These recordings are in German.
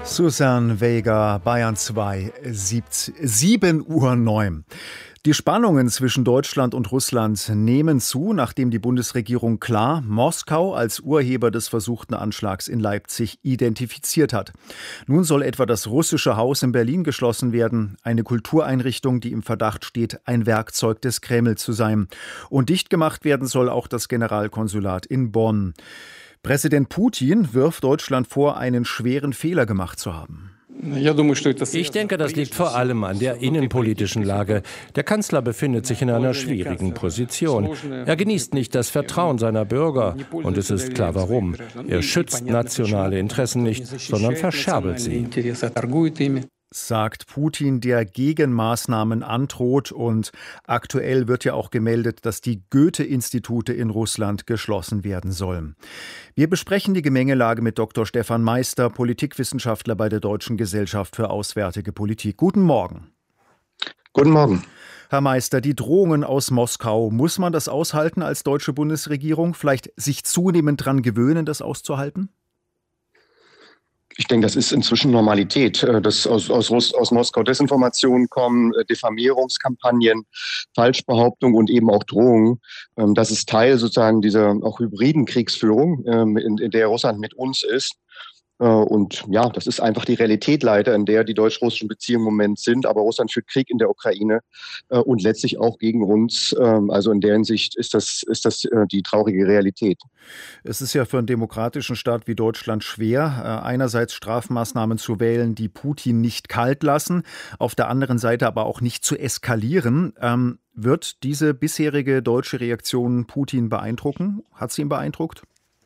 Susan Vega, Bayern 2, 7:09 Uhr. Die Spannungen zwischen Deutschland und Russland nehmen zu, nachdem die Bundesregierung klar Moskau als Urheber des versuchten Anschlags in Leipzig identifiziert hat. Nun soll etwa das Russische Haus in Berlin geschlossen werden, eine Kultureinrichtung, die im Verdacht steht, ein Werkzeug des Kreml zu sein. Und dicht gemacht werden soll auch das Generalkonsulat in Bonn. Präsident Putin wirft Deutschland vor, einen schweren Fehler gemacht zu haben. Ich denke, das liegt vor allem an der innenpolitischen Lage. Der Kanzler befindet sich in einer schwierigen Position. Er genießt nicht das Vertrauen seiner Bürger. Und es ist klar warum. Er schützt nationale Interessen nicht, sondern verscherbelt sie. Sagt Putin, der Gegenmaßnahmen androht. Und aktuell wird ja auch gemeldet, dass die Goethe-Institute in Russland geschlossen werden sollen. Wir besprechen die Gemengelage mit Dr. Stefan Meister, Politikwissenschaftler bei der Deutschen Gesellschaft für Auswärtige Politik. Guten Morgen. Guten Morgen. Herr Meister, die Drohungen aus Moskau, muss man das aushalten als deutsche Bundesregierung? Vielleicht sich zunehmend daran gewöhnen, das auszuhalten? Ich denke, das ist inzwischen Normalität, dass aus Moskau Desinformationen kommen, Diffamierungskampagnen, Falschbehauptungen und eben auch Drohungen. Das ist Teil sozusagen dieser auch hybriden Kriegsführung, in der Russland mit uns ist. Und ja, das ist einfach die Realität leider, in der die deutsch-russischen Beziehungen im Moment sind. Aber Russland führt Krieg in der Ukraine und letztlich auch gegen uns. Also in der Hinsicht ist das die traurige Realität. Es ist ja für einen demokratischen Staat wie Deutschland schwer, einerseits Strafmaßnahmen zu wählen, die Putin nicht kalt lassen, auf der anderen Seite aber auch nicht zu eskalieren. Wird diese bisherige deutsche Reaktion Putin beeindrucken? Hat sie ihn beeindruckt?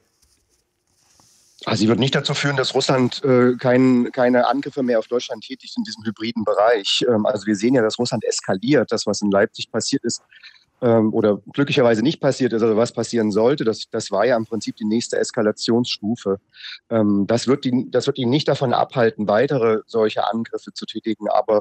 Also sie wird nicht dazu führen, dass Russland keine Angriffe mehr auf Deutschland tätigt in diesem hybriden Bereich. Also wir sehen ja, dass Russland eskaliert. Das, was in Leipzig passiert ist, oder glücklicherweise nicht passiert ist, also was passieren sollte, das war ja im Prinzip die nächste Eskalationsstufe. Das wird ihn nicht davon abhalten, weitere solche Angriffe zu tätigen. Aber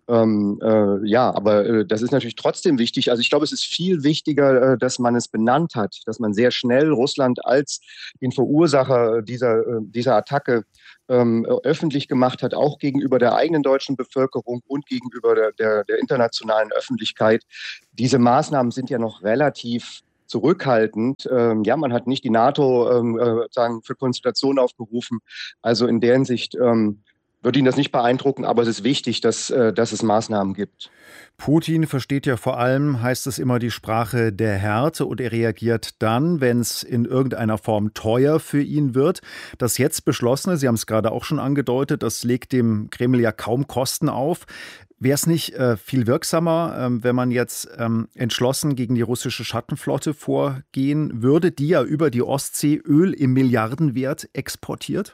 das ist natürlich trotzdem wichtig. Also ich glaube, es ist viel wichtiger, dass man es benannt hat, dass man sehr schnell Russland als den Verursacher dieser Attacke öffentlich gemacht hat, auch gegenüber der eigenen deutschen Bevölkerung und gegenüber der internationalen Öffentlichkeit. Diese Maßnahmen sind ja noch relativ zurückhaltend. Man hat nicht die NATO für Konsultation aufgerufen. Also in der Hinsicht würde ihn das nicht beeindrucken, aber es ist wichtig, dass es Maßnahmen gibt. Putin versteht ja vor allem, heißt es immer, die Sprache der Härte und er reagiert dann, wenn es in irgendeiner Form teuer für ihn wird. Das jetzt Beschlossene, Sie haben es gerade auch schon angedeutet, das legt dem Kreml ja kaum Kosten auf. Wäre es nicht viel wirksamer, wenn man jetzt entschlossen gegen die russische Schattenflotte vorgehen würde, die ja über die Ostsee Öl im Milliardenwert exportiert?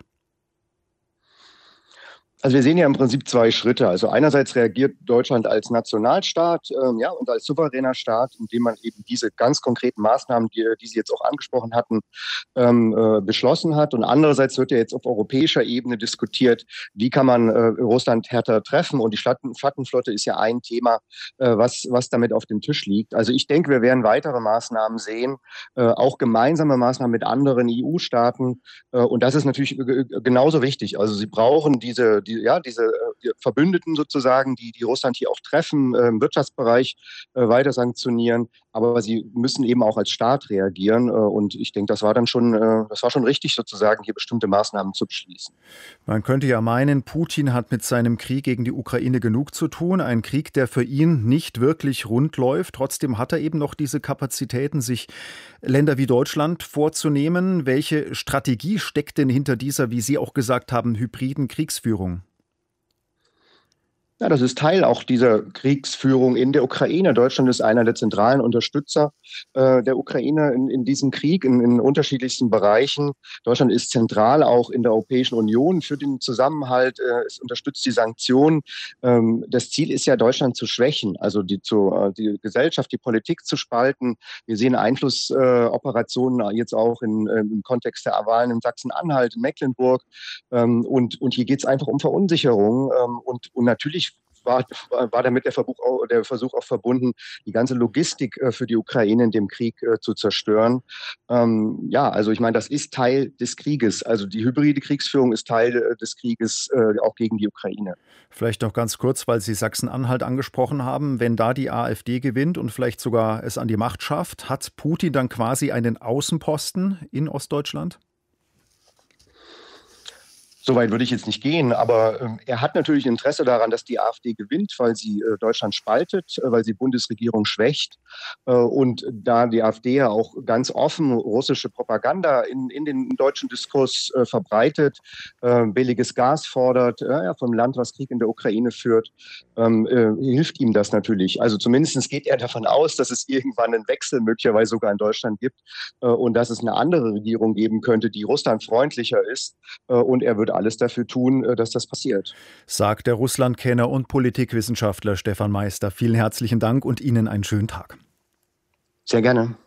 Also wir sehen ja im Prinzip zwei Schritte. Also einerseits reagiert Deutschland als Nationalstaat und als souveräner Staat, indem man eben diese ganz konkreten Maßnahmen, die Sie jetzt auch angesprochen hatten, beschlossen hat. Und andererseits wird ja jetzt auf europäischer Ebene diskutiert, wie kann man Russland härter treffen. Und die Schattenflotte ist ja ein Thema, was damit auf dem Tisch liegt. Also ich denke, wir werden weitere Maßnahmen sehen, auch gemeinsame Maßnahmen mit anderen EU-Staaten. Und das ist natürlich genauso wichtig. Also Sie brauchen diese Verbündeten sozusagen, die Russland hier auch treffen, im Wirtschaftsbereich weiter sanktionieren. Aber sie müssen eben auch als Staat reagieren. Und ich denke, das war schon richtig sozusagen, hier bestimmte Maßnahmen zu beschließen. Man könnte ja meinen, Putin hat mit seinem Krieg gegen die Ukraine genug zu tun. Ein Krieg, der für ihn nicht wirklich rund läuft. Trotzdem hat er eben noch diese Kapazitäten, sich Länder wie Deutschland vorzunehmen. Welche Strategie steckt denn hinter dieser, wie Sie auch gesagt haben, hybriden Kriegsführung? Ja, das ist Teil auch dieser Kriegsführung in der Ukraine. Deutschland ist einer der zentralen Unterstützer der Ukraine in diesem Krieg in unterschiedlichsten Bereichen. Deutschland ist zentral auch in der Europäischen Union für den Zusammenhalt. Es unterstützt die Sanktionen. Das Ziel ist ja, Deutschland zu schwächen, also die Gesellschaft, die Politik zu spalten. Wir sehen Einflussoperationen jetzt auch im Kontext der Wahlen in Sachsen-Anhalt, in Mecklenburg. Und hier geht es einfach um Verunsicherung und natürlich war damit der Versuch auch verbunden, die ganze Logistik für die Ukraine in dem Krieg zu zerstören. Also ich meine, das ist Teil des Krieges. Also die hybride Kriegsführung ist Teil des Krieges auch gegen die Ukraine. Vielleicht noch ganz kurz, weil Sie Sachsen-Anhalt angesprochen haben. Wenn da die AfD gewinnt und vielleicht sogar es an die Macht schafft, hat Putin dann quasi einen Außenposten in Ostdeutschland? Soweit würde ich jetzt nicht gehen, aber er hat natürlich Interesse daran, dass die AfD gewinnt, weil sie Deutschland spaltet, weil sie Bundesregierung schwächt. Und da die AfD ja auch ganz offen russische Propaganda in den deutschen Diskurs verbreitet, billiges Gas fordert, vom Land, was Krieg in der Ukraine führt, hilft ihm das natürlich. Also zumindest geht er davon aus, dass es irgendwann einen Wechsel möglicherweise sogar in Deutschland gibt und dass es eine andere Regierung geben könnte, die russlandfreundlicher ist. Und er würde alles dafür tun, dass das passiert. Sagt der Russlandkenner und Politikwissenschaftler Stefan Meister. Vielen herzlichen Dank und Ihnen einen schönen Tag. Sehr gerne.